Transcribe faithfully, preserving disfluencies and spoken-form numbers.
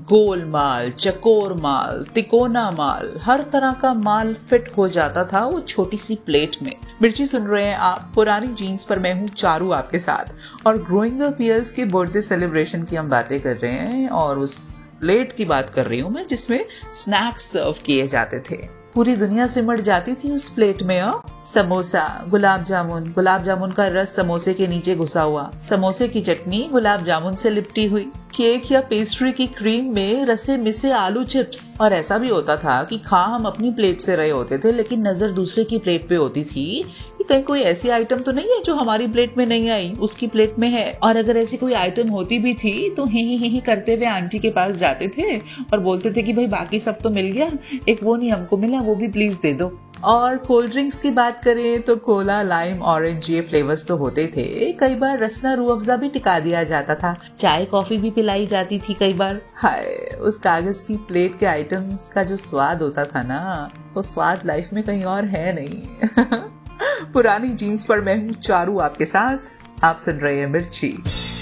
गोल माल, चकोर माल, तिकोना माल, हर तरह का माल फिट हो जाता था वो छोटी सी प्लेट में। मिर्ची सुन रहे हैं आप पुरानी जीन्स पर, मैं हूँ चारू आपके साथ, और ग्रोइंग अप ईयर्स के बर्थडे सेलिब्रेशन की हम बातें कर रहे हैं और उस प्लेट की बात कर रही हूँ मैं जिसमें स्नैक्स सर्व किए जाते थे। पूरी दुनिया सिमट जाती थी उस प्लेट में। और समोसा, गुलाब जामुन, गुलाब जामुन का रस समोसे के नीचे घुसा हुआ, समोसे की चटनी गुलाब जामुन से लिपटी हुई, केक या पेस्ट्री की क्रीम में रसे मिसे आलू चिप्स। और ऐसा भी होता था कि खा हम अपनी प्लेट से रहे होते थे लेकिन नजर दूसरे की प्लेट पे होती थी कि कहीं कोई ऐसी आइटम तो नहीं है जो हमारी प्लेट में नहीं आई, उसकी प्लेट में है। और अगर ऐसी कोई आइटम होती भी थी तो ही ही ही करते हुए आंटी के पास जाते थे और बोलते थे कि भाई बाकी सब तो मिल गया, एक वो नहीं हमको मिला, वो भी प्लीज दे दो। और कोल्ड ड्रिंक्स की बात करें तो कोला, लाइम, ऑरेंज ये फ्लेवर्स तो होते थे। कई बार रसना रूह अफ़ज़ा भी टिका दिया जाता था, चाय कॉफी भी पिलाई जाती थी कई बार। हाय, उस कागज की प्लेट के आइटम्स का जो स्वाद होता था ना, वो स्वाद लाइफ में कहीं और है नहीं। पुरानी जीन्स पर मैं हूँ चारू आपके साथ, आप सुन रहे हैं मिर्ची।